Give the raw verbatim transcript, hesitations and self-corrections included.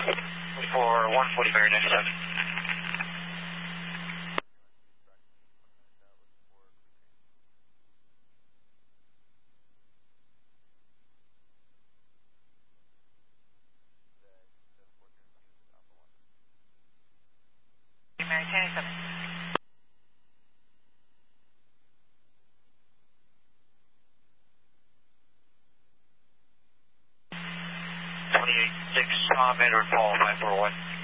For one forty Barry ninety-seven. Mary ninety-seven. twenty-eight six, uh, Mandarin Fall, five four one.